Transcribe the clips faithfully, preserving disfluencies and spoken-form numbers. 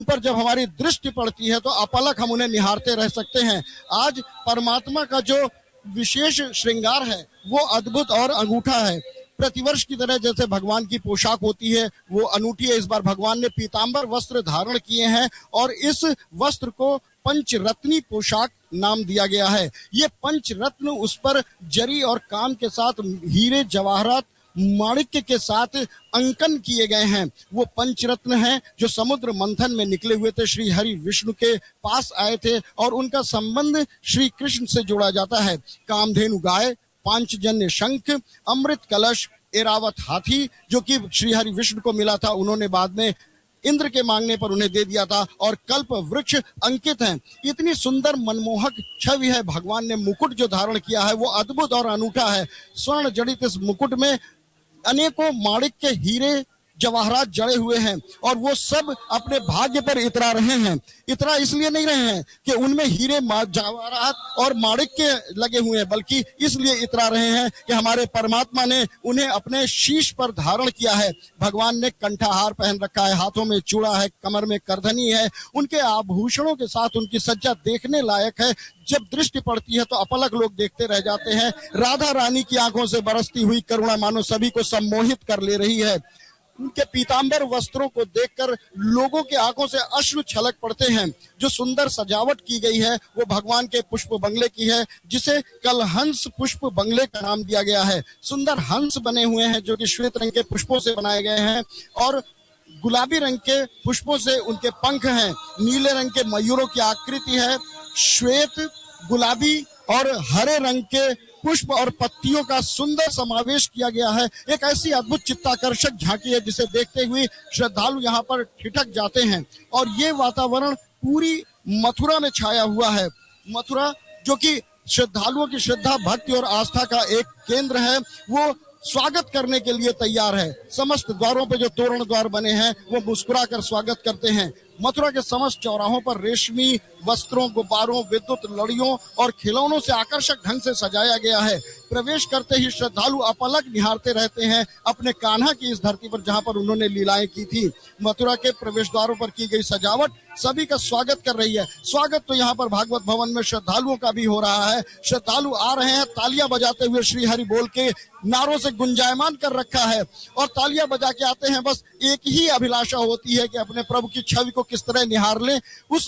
पर जब हमारी दृष्टि पड़ती है तो अपलक हम उन्हें निहारते रह सकते हैं। आज परमात्मा का जो विशेष श्रृंगार है वो अद्भुत और अनूठा है। प्रतिवर्ष की तरह जैसे भगवान की पोशाक होती है वो अनूठी है। इस बार भगवान ने पीतांबर वस्त्र धारण किए हैं और इस वस्त्र को पंचरत्नी पोशाक नाम दिया गया है। ये पंचरत्न उस पर जरी और काम के साथ हीरे जवाहरात माणिक्य के साथ अंकन किए गए हैं। वो पंचरत्न हैं जो समुद्र मंथन में निकले हुए थे, श्री हरि विष्णु के पास आए थे और उनका संबंध श्री कृष्ण से जोड़ा जाता है। कामधेनु गाय, पांचजन्य शंख, अमृत कलश, एरावत हाथी जो कि श्री हरि विष्णु को मिला था, उन्होंने बाद में इंद्र के मांगने पर उन्हें दे दिया था, और कल्प वृक्ष अंकित हैं। इतनी सुंदर मनमोहक छवि है। भगवान ने मुकुट जो धारण किया है वो अद्भुत और अनूठा है। स्वर्ण जड़ित इस मुकुट में अनेकों माणिक्य हीरे जवाहरात जड़े हुए हैं और वो सब अपने भाग्य पर इतरा रहे हैं। इतरा इसलिए नहीं रहे हैं कि उनमें हीरे जवाहरात और माणिक्य लगे हुए हैं, बल्कि इसलिए इतरा रहे हैं कि हमारे परमात्मा ने उन्हें अपने शीश पर धारण किया है। भगवान ने कंठाहार पहन रखा है, हाथों में चूड़ा है, कमर में करधनी है। उनके आभूषणों के साथ उनकी सज्जा देखने लायक है। जब दृष्टि पड़ती है तो अपलक लोग देखते रह जाते हैं। राधा रानी की आंखों से बरसती हुई करुणा मानो सभी को सम्मोहित कर ले रही है। उनके पीतांबर वस्त्रों को देखकर लोगों के आंखों से अश्रु छलक पड़ते हैं। जो सुंदर सजावट की गई है वो भगवान के पुष्प बंगले की है, जिसे कलहंस पुष्प बंगले का नाम दिया गया है। सुंदर हंस बने हुए हैं जो कि श्वेत रंग के पुष्पों से बनाए गए हैं और गुलाबी रंग के पुष्पों से उनके पंख हैं। नीले रंग के मयूरों की आकृति है। श्वेत, गुलाबी और हरे रंग के पुष्प और पत्तियों का सुंदर समावेश किया गया है। एक ऐसी अद्भुत चित्ताकर्षक झांकी है जिसे देखते हुए श्रद्धालु यहाँ पर ठिठक जाते हैं। और ये वातावरण पूरी मथुरा में छाया हुआ है। मथुरा जो कि श्रद्धालुओं की श्रद्धा, भक्ति और आस्था का एक केंद्र है, वो स्वागत करने के लिए तैयार है। समस्त द्वारों पे जो तोरण द्वार बने हैं वो मुस्कुरा कर स्वागत करते हैं। मथुरा के समस्त चौराहों पर रेशमी वस्त्रों, गुब्बारों, विद्युत लड़ियों और खिलौनों से आकर्षक ढंग से सजाया गया है। प्रवेश करते ही श्रद्धालु अपलक निहारते रहते हैं अपने कान्हा की इस धरती पर जहां पर उन्होंने लीलाएं की थी। मथुरा के प्रवेश द्वारों पर की गई सजावट सभी का स्वागत कर रही है। स्वागत तो यहाँ पर भागवत भवन में श्रद्धालुओं का भी हो रहा है। श्रद्धालु आ रहे हैं, तालियां बजाते हुए श्री हरि बोल के नारों से गुंजायमान कर रखा है और तालियां बजा के आते हैं। बस एक ही अभिलाषा होती है कि अपने प्रभु की छवि को किस तरह निहार लें। उस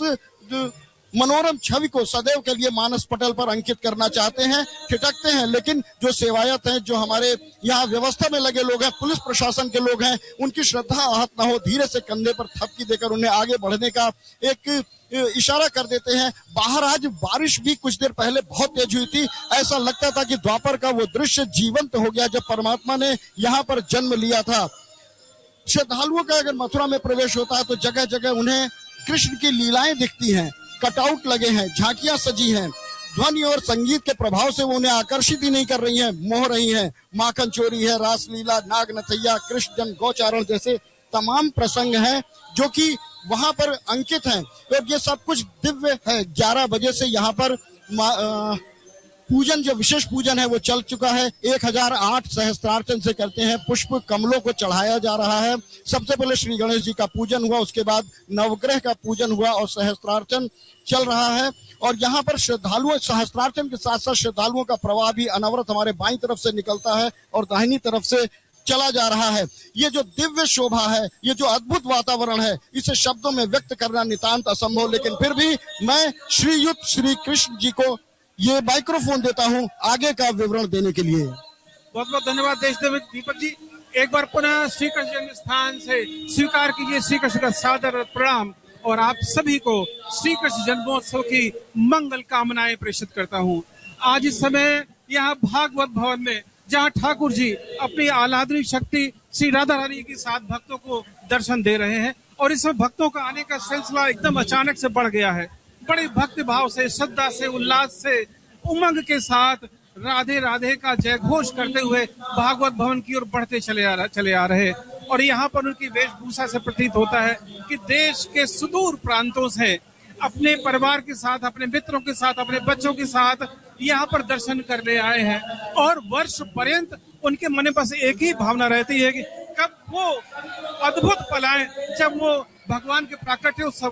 मनोरम छवि को सदैव के लिए मानस पटल पर अंकित करना चाहते हैं, ठिठकते हैं। लेकिन जो सेवायत हैं, जो हमारे यहाँ व्यवस्था में लगे लोग हैं, पुलिस प्रशासन के लोग हैं, उनकी श्रद्धा आहत ना हो, धीरे से कंधे पर थपकी देकर उन्हें आगे बढ़ने का एक इशारा कर देते हैं। बाहर आज बारिश भी कुछ देर पहले बहुत तेज हुई थी। ऐसा लगता था कि द्वापर का वो दृश्य जीवंत हो गया जब परमात्मा ने यहाँ पर जन्म लिया था। श्रद्धालुओं का अगर मथुरा में प्रवेश होता है तो जगह जगह उन्हें कृष्ण की लीलाएं दिखती हैं, कटआउट लगे हैं, झांकियां सजी हैं। ध्वनि और संगीत के प्रभाव से वो उन्हें आकर्षित ही नहीं कर रही हैं, मोह रही हैं। माखन चोरी है, रासलीला, नाग नथैया, कृष्ण जन गौचारण जैसे तमाम प्रसंग हैं जो कि वहां पर अंकित हैं। तो ये सब कुछ दिव्य है। ग्यारह बजे से यहाँ पर पूजन, जो विशेष पूजन है वो चल चुका है। एक हजार आठ सहस्त्रार्चन से करते हैं। पुष्प कमलों को चढ़ाया जा रहा है। सबसे पहले श्री गणेश जी का पूजन हुआ, उसके बाद नवग्रह का पूजन हुआ और सहस्त्रार्चन चल रहा है। और यहाँ पर श्रद्धालुओं, सहस्त्रार्चन के साथ साथ श्रद्धालुओं का प्रवाह भी अनवरत हमारे बाईं तरफ से निकलता है और दाहिनी तरफ से चला जा रहा है। ये जो दिव्य शोभा है, ये जो अद्भुत वातावरण है, इसे शब्दों में व्यक्त करना नितांत असंभव। लेकिन फिर भी मैं श्रीयुत श्री कृष्ण जी को ये माइक्रोफोन देता हूँ आगे का विवरण देने के लिए। बहुत बहुत धन्यवाद देशदेव दीपक जी। एक बार पुनः श्री कृष्ण जन्म स्थान से स्वीकार कीजिए श्री कृष्ण का सादर प्रणाम और आप सभी को श्री कृष्ण जन्मोत्सव की मंगल कामनाएं प्रेषित करता हूँ। आज इस समय यहाँ भागवत भवन में जहाँ ठाकुर जी अपनी आह्लादनी शक्ति श्री राधा रानी के साथ भक्तों को दर्शन दे रहे हैं और इसमें भक्तों का आने का सिलसिला एकदम अचानक से बढ़ गया है। बड़े भक्ति भाव से, श्रद्धा से, उल्लास से, उमंग के साथ राधे राधे का जय घोष करते हुए भागवत भवन की ओर बढ़ते चले आ चले आ रहे। और यहाँ पर उनकी वेशभूषा से प्रतीत होता है कि देश के सुदूर प्रांतों से अपने परिवार के साथ, अपने मित्रों के साथ, अपने बच्चों के साथ यहाँ पर दर्शन करने आए हैं। और वर्ष पर्यंत उनके मन में बस एक ही भावना रहती है कि कब वो अद्भुत पल आए जब वो भगवान के प्राकट्य उत्सव